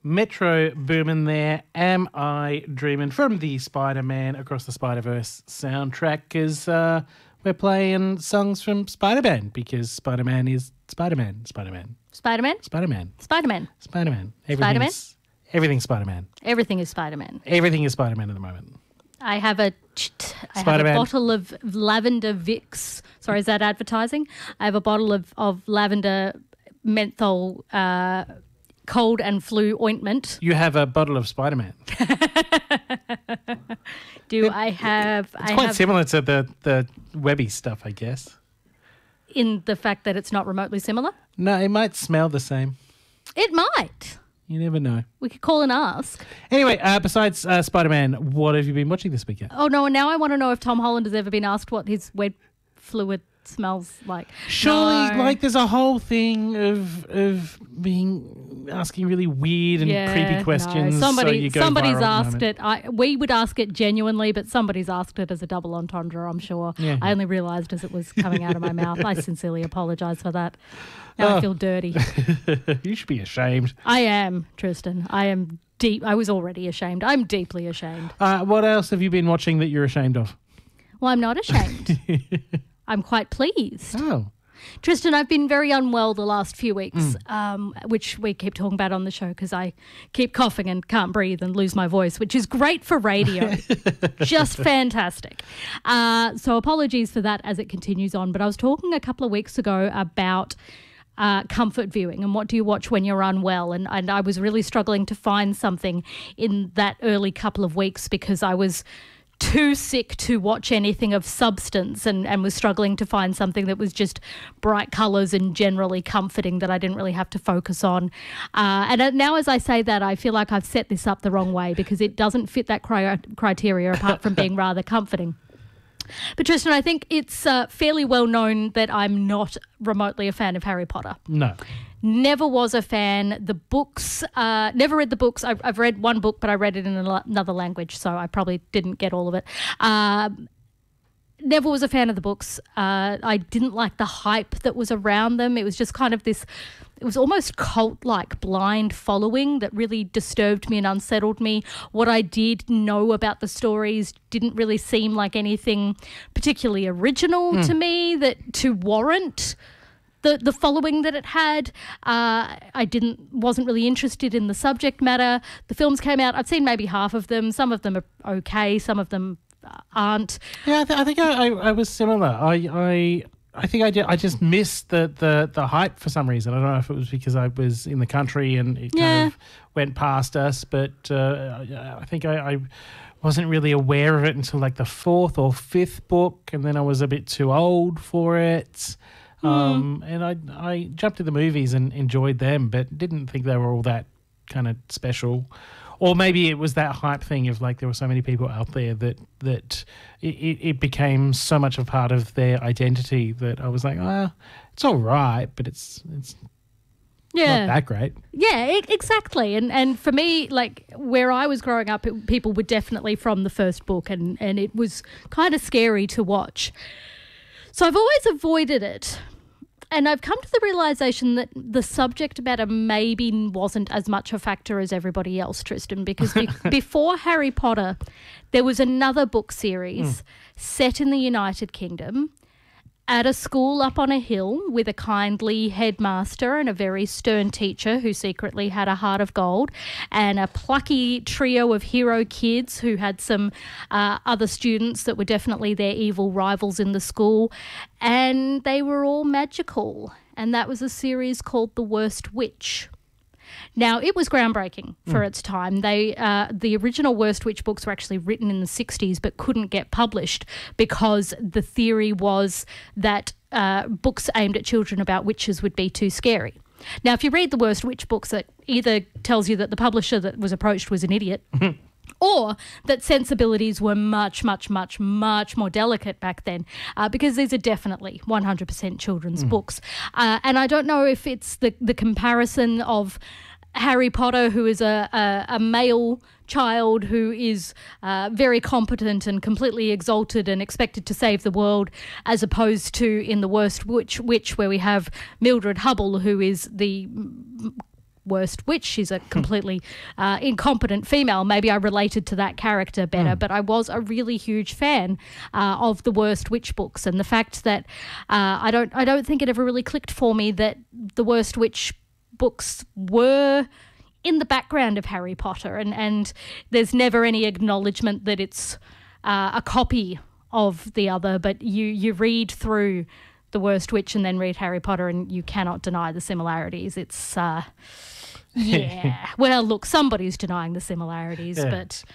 Metro Boomin there, Am I Dreamin', from the Spider-Man Across the Spider-Verse soundtrack, because we're playing songs from Spider-Man, because Spider-Man is Spider-Man. Spider-Man? Spider-Man. Spider-Man. Spider-Man. Spider-Man? Everything's Spider-Man. Everything is Spider-Man. Everything is Spider-Man at the moment. I have a bottle of lavender Vicks. Sorry, is that advertising? I have a bottle of lavender menthol cold and flu ointment. You have a bottle of Spider-Man. It's quite similar to the Webby stuff, I guess. In the fact that it's not remotely similar? No, it might smell the same. It might. You never know. We could call and ask. Anyway, besides Spider-Man, what have you been watching this weekend? Oh, no, and now I want to know if Tom Holland has ever been asked what his wet fluid smells like. Surely, there's a whole thing of being asking really weird and creepy questions. No. Somebody's asked it. We would ask it genuinely, but somebody's asked it as a double entendre, I'm sure. Yeah. I only realised as it was coming out of my mouth. I sincerely apologise for that. Now I feel dirty. You should be ashamed. I am, Tristan. I am deep. I was already ashamed. I'm deeply ashamed. What else have you been watching that you're ashamed of? Well, I'm not ashamed. I'm quite pleased. Oh. Tristan, I've been very unwell the last few weeks, which we keep talking about on the show because I keep coughing and can't breathe and lose my voice, which is great for radio. Just fantastic. So apologies for that as it continues on. But I was talking a couple of weeks ago about comfort viewing and what do you watch when you're unwell, and I was really struggling to find something in that early couple of weeks because I was too sick to watch anything of substance and was struggling to find something that was just bright colours and generally comforting that I didn't really have to focus on. And now as I say that, I feel like I've set this up the wrong way because it doesn't fit that criteria apart from being rather comforting. But Tristan, I think it's fairly well known that I'm not remotely a fan of Harry Potter. No. Never was a fan. The books, never read the books. I've read one book, but I read it in another language, so I probably didn't get all of it. Never was a fan of the books. I didn't like the hype that was around them. It was just kind of this, it was almost cult-like blind following that really disturbed me and unsettled me. What I did know about the stories didn't really seem like anything particularly original to me that to warrant the following that it had. I wasn't really interested in the subject matter. The films came out. I've seen maybe half of them. Some of them are okay. Some of them aren't. Yeah, I think I was similar. I think I did. I just missed the hype for some reason. I don't know if it was because I was in the country and it kind of went past us, but I think I wasn't really aware of it until like the fourth or fifth book, and then I was a bit too old for it. And I jumped to the movies and enjoyed them, but didn't think they were all that kind of special. Or maybe it was that hype thing of like there were so many people out there that it became so much a part of their identity that I was like, it's all right, but it's not that great. Yeah, exactly. And for me, like where I was growing up, people were definitely from the first book and it was kind of scary to watch. So I've always avoided it. And I've come to the realisation that the subject matter maybe wasn't as much a factor as everybody else, Tristan, because before Harry Potter, there was another book series set in the United Kingdom at a school up on a hill with a kindly headmaster and a very stern teacher who secretly had a heart of gold, and a plucky trio of hero kids who had some other students that were definitely their evil rivals in the school, and they were all magical. And that was a series called The Worst Witch. Now, it was groundbreaking for its time. The original Worst Witch books were actually written in the 60s but couldn't get published because the theory was that books aimed at children about witches would be too scary. Now, if you read the Worst Witch books, it either tells you that the publisher that was approached was an idiot or that sensibilities were much, much, much, much more delicate back then because these are definitely 100% children's books. And I don't know if it's the comparison of Harry Potter, who is a male child who is very competent and completely exalted and expected to save the world, as opposed to in The Worst Witch where we have Mildred Hubble, who is the worst witch. She's a completely incompetent female. Maybe I related to that character better, but I was a really huge fan of the worst witch books, and the fact that I don't think it ever really clicked for me that the worst witch books were in the background of Harry Potter, and there's never any acknowledgement that it's a copy of the other, but you read through The Worst Witch and then read Harry Potter and you cannot deny the similarities. It's, yeah. Well, look, somebody's denying the similarities, but...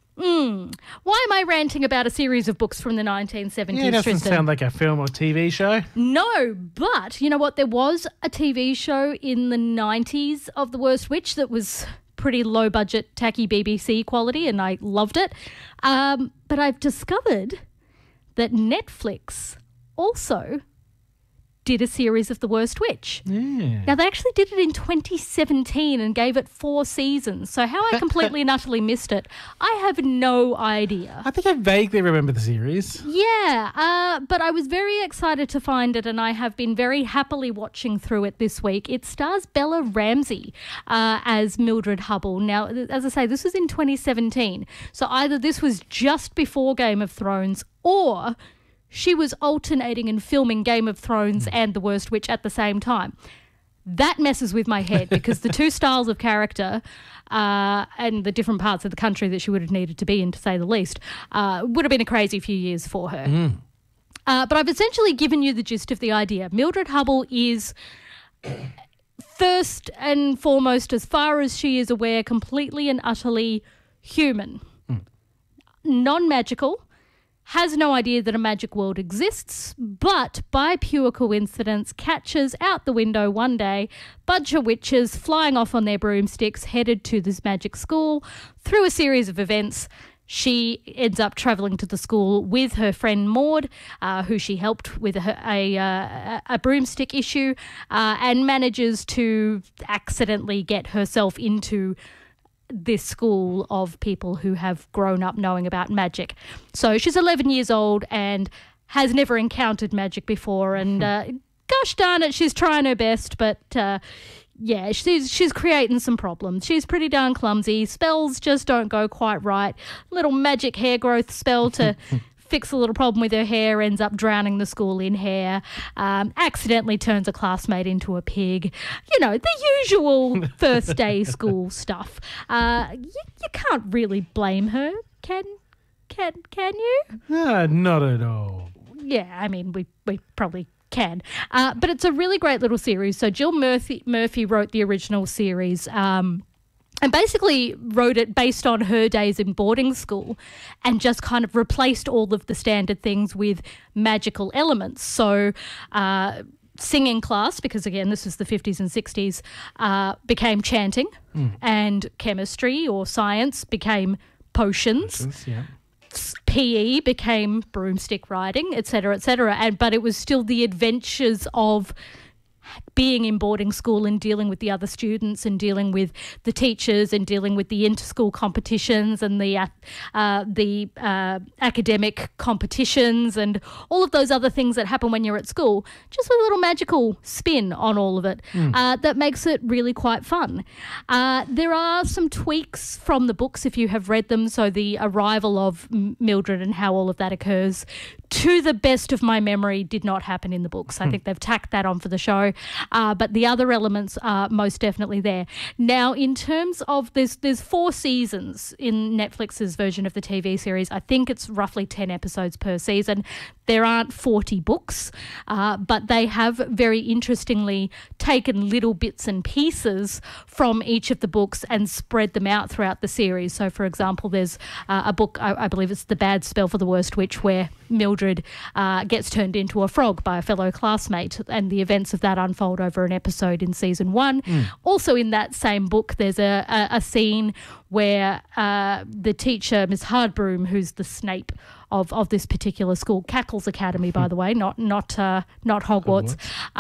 Why am I ranting about a series of books from the 1970s, Yeah, it doesn't Tristan? sound like a film or TV show. No, but you know what? There was a TV show in the 90s of The Worst Witch that was pretty low-budget, tacky BBC quality, and I loved it. But I've discovered that Netflix also did a series of The Worst Witch. Yeah. Now, they actually did it in 2017 and gave it 4 seasons. So how I completely and utterly missed it, I have no idea. I think I vaguely remember the series. Yeah, but I was very excited to find it, and I have been very happily watching through it this week. It stars Bella Ramsey as Mildred Hubble. Now, as I say, this was in 2017. So either this was just before Game of Thrones, or she was alternating and filming Game of Thrones and The Worst Witch at the same time. That messes with my head because the two styles of character and the different parts of the country that she would have needed to be in, to say the least, would have been a crazy few years for her. But I've essentially given you the gist of the idea. Mildred Hubble is, first and foremost, as far as she is aware, completely and utterly human. Non-magical. Has no idea that a magic world exists, but by pure coincidence catches out the window one day bunch of witches flying off on their broomsticks headed to this magic school. Through a series of events, she ends up travelling to the school with her friend Maud, who she helped with a broomstick issue, and manages to accidentally get herself into this school of people who have grown up knowing about magic. So she's 11 years old and has never encountered magic before, and gosh darn it, she's trying her best, but yeah, she's creating some problems. She's pretty darn clumsy. Spells just don't go quite right. Little magic hair growth spell to fix a little problem with her hair, ends up drowning the school in hair, accidentally turns a classmate into a pig. You know, the usual first day school stuff. You can't really blame her, can you? Not at all. Yeah, I mean, we probably can. But it's a really great little series. So Jill Murphy wrote the original series, and basically wrote it based on her days in boarding school and just kind of replaced all of the standard things with magical elements. So singing class, because again, this was the 50s and 60s, became chanting, and chemistry or science became potions. Yeah. PE became broomstick riding, etc., etc. But it was still the adventures of being in boarding school and dealing with the other students and dealing with the teachers and dealing with the inter-school competitions and the academic competitions and all of those other things that happen when you're at school, just with a little magical spin on all of it that makes it really quite fun. There are some tweaks from the books if you have read them, so the arrival of Mildred and how all of that occurs, to the best of my memory, did not happen in the books. I think they've tacked that on for the show. But the other elements are most definitely there. Now, in terms of, there's 4 seasons in Netflix's version of the TV series. I think it's roughly 10 episodes per season. There aren't 40 books, but they have very interestingly taken little bits and pieces from each of the books and spread them out throughout the series. So, for example, there's a book, I believe it's The Bad Spell for the Worst Witch, where Mildred gets turned into a frog by a fellow classmate, and the events of that unfold over an episode in season 1. Also in that same book, there's a scene where the teacher, Miss Hardbroom, who's the Snape of this particular school, Cackles Academy, by the way, not Hogwarts,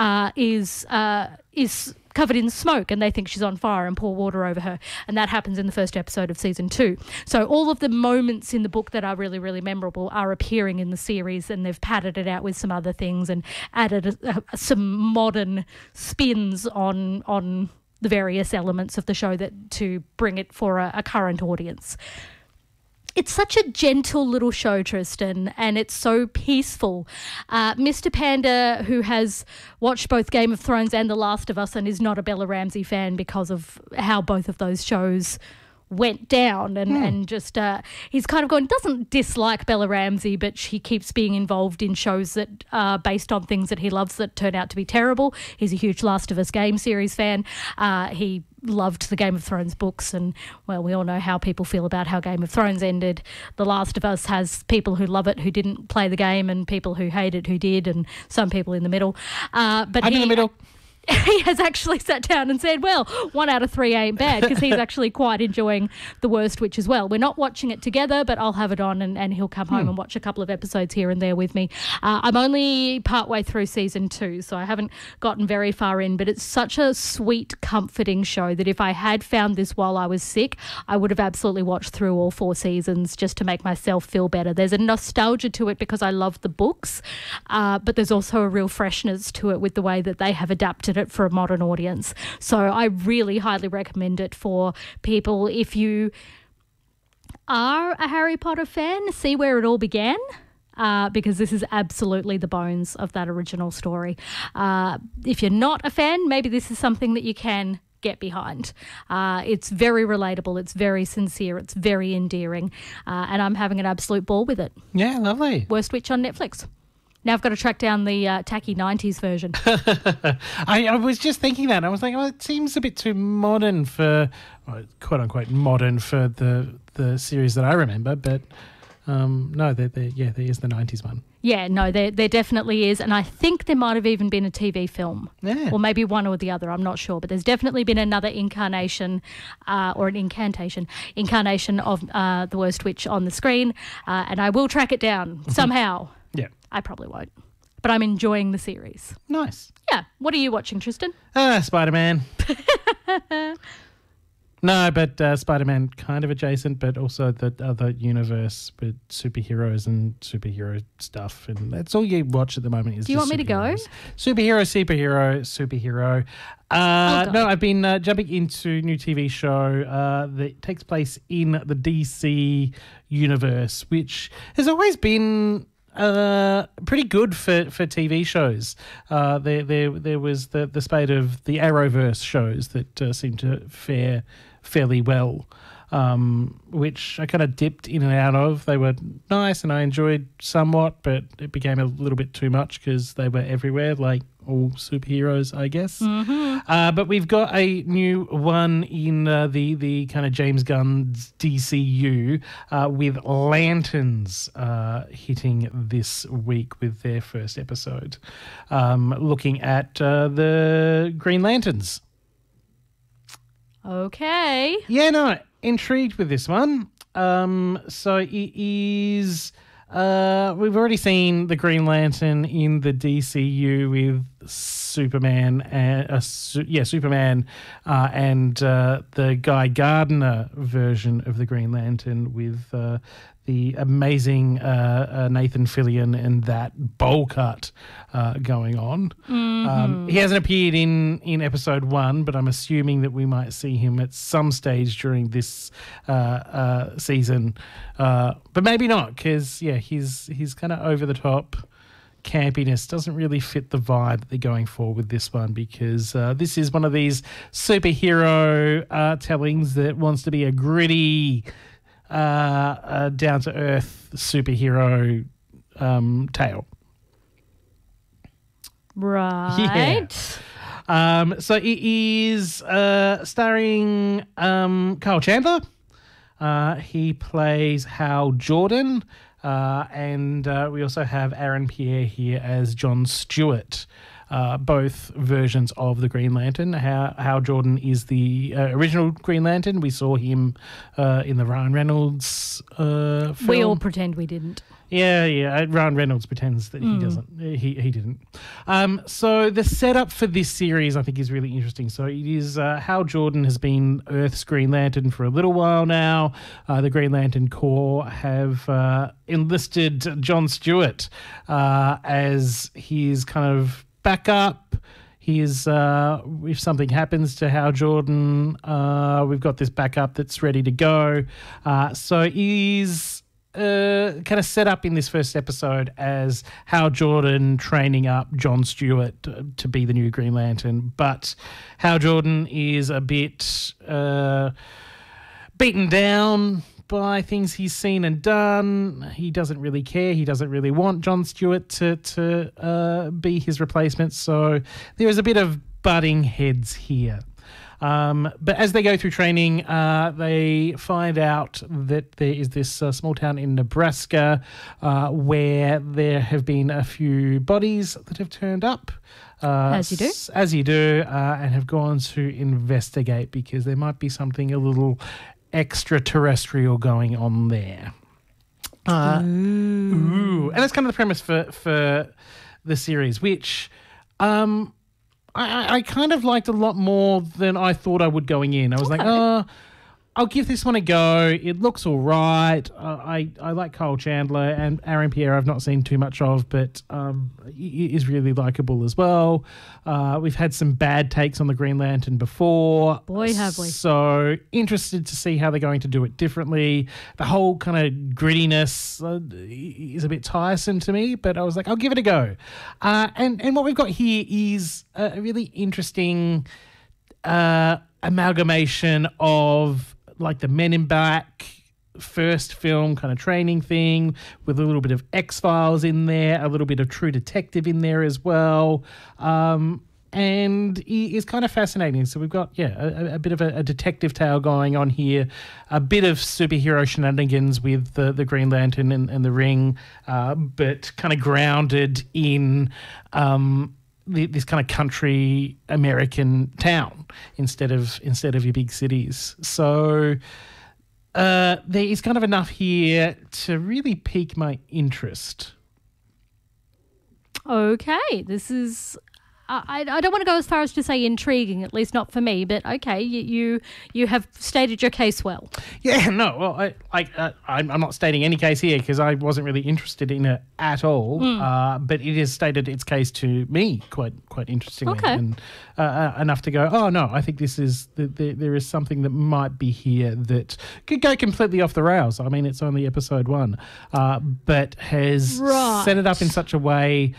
is covered in smoke, and they think she's on fire and pour water over her, and that happens in the first episode of season 2. So all of the moments in the book that are really, really memorable are appearing in the series, and they've padded it out with some other things and added some modern spins on the various elements of the show that to bring it for a current audience. It's such a gentle little show, Tristan, and it's so peaceful. Mr. Panda, who has watched both Game of Thrones and The Last of Us and is not a Bella Ramsey fan because of how both of those shows went down and just he's kind of gone, doesn't dislike Bella Ramsey, but she keeps being involved in shows that are based on things that he loves that turn out to be terrible. He's a huge Last of Us game series fan. He loved the Game of Thrones books, and well, we all know how people feel about how Game of Thrones ended. The Last of Us has people who love it who didn't play the game and people who hate it who did, and some people in the middle. But I'm in the middle. He has actually sat down and said, well, 1 out of 3 ain't bad, because he's actually quite enjoying The Worst Witch as well. We're not watching it together, but I'll have it on and he'll come home and watch a couple of episodes here and there with me. I'm only partway through season 2, so I haven't gotten very far in, but it's such a sweet, comforting show that if I had found this while I was sick, I would have absolutely watched through all 4 seasons just to make myself feel better. There's a nostalgia to it because I love the books, but there's also a real freshness to it with the way that they have adapted it for a modern audience. So I really highly recommend it for people. If you are a Harry Potter fan, see where it all began. Because this is absolutely the bones of that original story. If you're not a fan, maybe this is something that you can get behind. It's very relatable, it's very sincere, it's very endearing, and I'm having an absolute ball with it. Yeah, lovely. Worst Witch on Netflix. Now I've got to track down the tacky 90s version. I was just thinking that. I was like, oh, it seems a bit too modern for, quote-unquote, modern for the series that I remember. But no, there is the 90s one. Yeah, no, there definitely is. And I think there might have even been a TV film. Yeah. Or maybe one or the other, I'm not sure. But there's definitely been another incarnation or an incantation of The Worst Witch on the screen. And I will track it down somehow. Yeah. I probably won't. But I'm enjoying the series. Nice. Yeah. What are you watching, Tristan? Spider-Man. No, but Spider-Man kind of adjacent, but also the other universe with superheroes and superhero stuff. And that's all you watch at the moment is. Do you want me to go? Superhero. No, I've been jumping into a new TV show that takes place in the DC universe, which has always been pretty good for TV shows. There was the spate of the Arrowverse shows that seemed to fare fairly well, which I kind of dipped in and out of. They were nice and I enjoyed somewhat, but it became a little bit too much because they were everywhere, like all superheroes, I guess. Mm-hmm. But we've got a new one in the kind of James Gunn's DCU with Lanterns hitting this week with their first episode, looking at the Green Lanterns. Okay. Yeah, no, intrigued with this one. So it is. We've already seen the Green Lantern in the DCU with Superman and Superman and the Guy Gardner version of the Green Lantern with the amazing Nathan Fillion and that bowl cut going on. Mm-hmm. He hasn't appeared in episode 1, but I'm assuming that we might see him at some stage during this season. But maybe not, because he's kind of over the top. Campiness doesn't really fit the vibe that they're going for with this one, because this is one of these superhero tellings that wants to be a gritty, down-to-earth superhero tale. Right. Yeah. So it is starring Carl Chandler. He plays Hal Jordan. And we also have Aaron Pierre here as John Stewart. Both versions of the Green Lantern. Hal Jordan is the original Green Lantern. We saw him in the Ryan Reynolds film. We all pretend we didn't. Yeah. Ryan Reynolds pretends that he doesn't. He didn't. So the setup for this series, I think, is really interesting. So it is Hal Jordan has been Earth's Green Lantern for a little while now. The Green Lantern Corps have enlisted John Stewart as his kind of backup if something happens to Hal Jordan, we've got this backup that's ready to go. So he's kind of set up in this first episode as Hal Jordan training up John Stewart to be the new Green Lantern. But Hal Jordan is a bit beaten down by things he's seen and done. He doesn't really care. He doesn't really want John Stewart to be his replacement. So there is a bit of butting heads here. But as they go through training, they find out that there is this small town in Nebraska where there have been a few bodies that have turned up. As you do. As you do, and have gone to investigate because there might be something a little extraterrestrial going on there. Ooh. And that's kind of the premise for the series, which... I kind of liked a lot more than I thought I would going in. I was like, I'll give this one a go. It looks all right. I like Kyle Chandler, and Aaron Pierre I've not seen too much of, but he is really likable as well. We've had some bad takes on the Green Lantern before. Boy, have we. So interested to see how they're going to do it differently. The whole kind of grittiness is a bit tiresome to me, but I was like, I'll give it a go. And what we've got here is a really interesting amalgamation of like the Men in Black first film kind of training thing with a little bit of X-Files in there, a little bit of True Detective in there as well. And it is kind of fascinating. So we've got, a bit of a detective tale going on here, a bit of superhero shenanigans with the Green Lantern and the Ring, but kind of grounded in... this kind of country American town instead of your big cities. So there is kind of enough here to really pique my interest. Okay, this is... I don't want to go as far as to say intriguing, at least not for me, but okay, you have stated your case well. Yeah, no, well, I'm not stating any case here because I wasn't really interested in it at all, but it has stated its case to me quite interestingly, and enough to go, oh no, I think this is, there is something that might be here that could go completely off the rails. I mean, it's only episode 1, but has set it up in such a way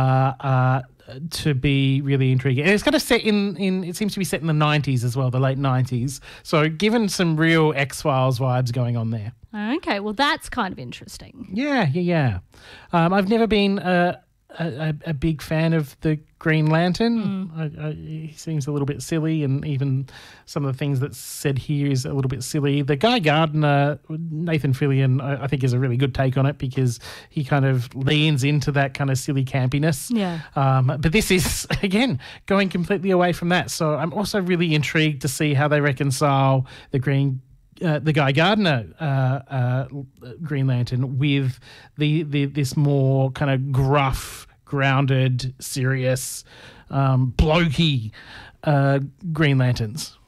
to be really intriguing. And it's kind of set in it seems to be set in the 90s as well, the late 90s. So given some real X-Files vibes going on there. Okay, well, that's kind of interesting. Yeah. I've never been a big fan of the Green Lantern. He seems a little bit silly, and even some of the things that's said here is a little bit silly. The Guy Gardner, Nathan Fillion, I think is a really good take on it because he kind of leans into that kind of silly campiness. Yeah. But this is, again, going completely away from that. So I'm also really intrigued to see how they reconcile the Guy Gardner Green Lantern with this more kind of gruff, grounded, serious, blokey Green Lanterns.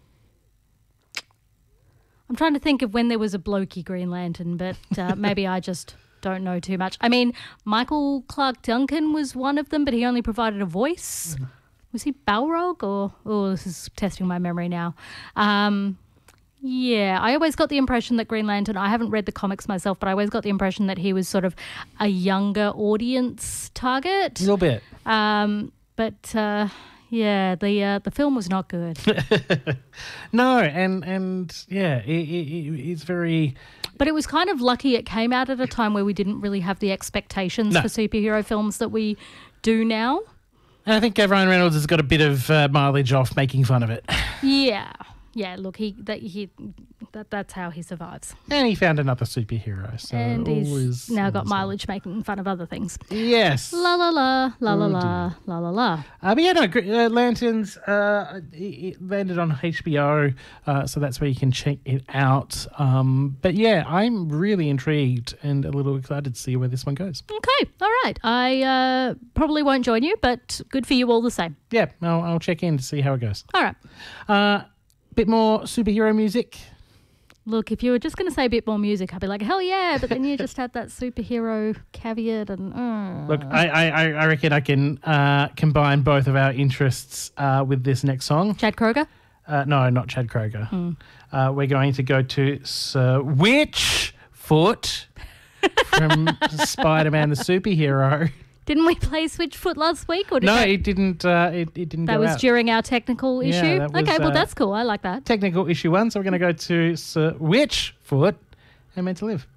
I'm trying to think of when there was a blokey Green Lantern, but maybe I just don't know too much. I mean, Michael Clark Duncan was one of them, but he only provided a voice. Was he Balrog or... Oh, this is testing my memory now. Yeah, I always got the impression that Green Lantern, I haven't read the comics myself, but I always got the impression that he was sort of a younger audience target. A little bit. The film was not good. No, and yeah, it's very... But it was kind of lucky it came out at a time where we didn't really have the expectations for superhero films that we do now. And I think Ryan Reynolds has got a bit of mileage off making fun of it. Yeah, look, that's how he survives. And he found another superhero. So and he's now got mileage making fun of other things. Yes. La la la, la la la, la la la. But yeah, no, Lanterns, it landed on HBO, so that's where you can check it out. But yeah, I'm really intrigued and a little excited to see where this one goes. Okay, all right. I probably won't join you, but good for you all the same. Yeah, I'll check in to see how it goes. All right. Bit more superhero music. Look, if you were just going to say a bit more music, I'd be like, hell yeah, but then you just had that superhero caveat and... Look, I reckon I can combine both of our interests with this next song. Chad Kroger? No, not Chad Kroger. We're going to go to Sir Witchfoot from Spider-Man the Superhero. Didn't we play Switchfoot last week? Or did No, it didn't. It didn't. That go was out. during our technical issue. That was, okay, well that's cool. I like that. Technical issue 1. So we're going to go to Sir Witchfoot and Meant to Live.